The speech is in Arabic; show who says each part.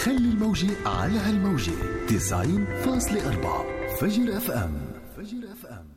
Speaker 1: خلي الموجة على هالموجة 90.4 فجر اف ام.